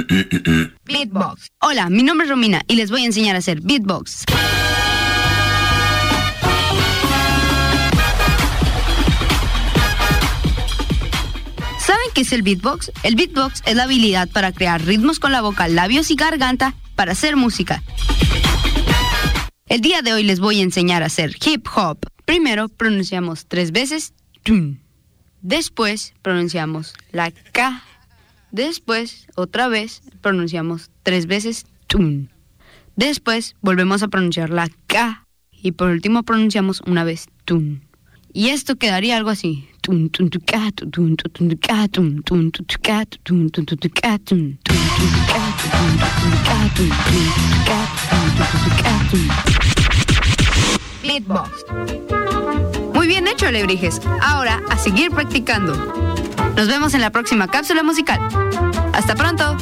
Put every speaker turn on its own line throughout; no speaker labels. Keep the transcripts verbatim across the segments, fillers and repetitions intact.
Beatbox. Hola, mi nombre es Romina y les voy a enseñar a hacer beatbox. ¿Saben qué es el beatbox? El beatbox es la habilidad para crear ritmos con la boca, labios y garganta para hacer música. El día de hoy les voy a enseñar a hacer hip hop. Primero pronunciamos tres veces tun. Después pronunciamos la K. Después, otra vez, pronunciamos tres veces tun. Después volvemos a pronunciar la K. Y por último pronunciamos una vez tun. Y esto quedaría algo así. Tun tun tu ka tun tun tun tu ka tun tun tun tu ka tun tun tun tu ka tun tun tun tu ka tun tun tu ka tun tun tu ka tun tu ka tun. Beatbox. Muy bien hecho, alebrijes. Ahora a seguir practicando. Nos vemos en la próxima cápsula musical. Hasta pronto.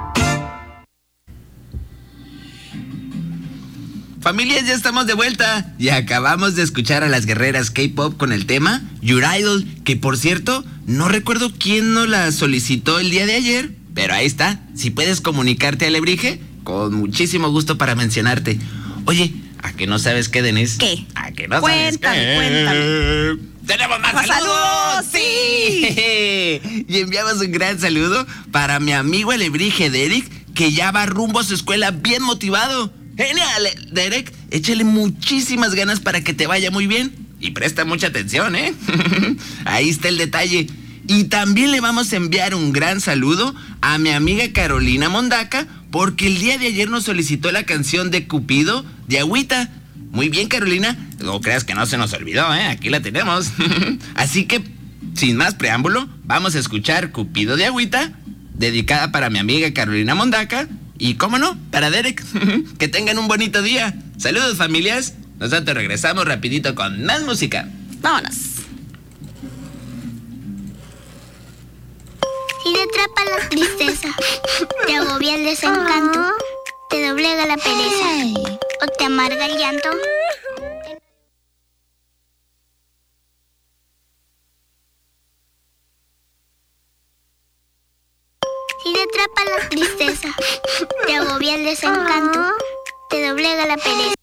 Familias, ya estamos de vuelta y acabamos de escuchar a las guerreras K-pop con el tema Your Idol, que por cierto, no recuerdo quién nos la solicitó el día de ayer, pero ahí está. Si puedes comunicarte, alebrije, con muchísimo gusto para mencionarte. Oye, ¿a que no sabes qué, Denise?
¿Qué?
¿A que no
Cuéntame,
sabes qué?
cuéntame.
¡Tenemos más
¡Más
saludos!
saludos!
¡Sí! Y enviamos un gran saludo para mi amigo alebrije Derek, que ya va rumbo a su escuela bien motivado. ¡Genial, Derek! Échale muchísimas ganas para que te vaya muy bien. Y presta mucha atención, ¿eh? Ahí está el detalle. Y también le vamos a enviar un gran saludo a mi amiga Carolina Mondaca, porque el día de ayer nos solicitó la canción de Cupido de Agüita. Muy bien, Carolina. No creas que no se nos olvidó, ¿eh? Aquí la tenemos. Así que, sin más preámbulo, vamos a escuchar Cupido de Agüita, dedicada para mi amiga Carolina Mondaca. Y, cómo no, para Derek. Que tengan un bonito día. Saludos, familias. Nosotros regresamos rapidito con más música.
Vámonos.
Si te atrapa la tristeza, te agobia el desencanto, te doblega la pereza o te amarga el llanto. Si te atrapa la tristeza, te agobia el desencanto, te doblega la pereza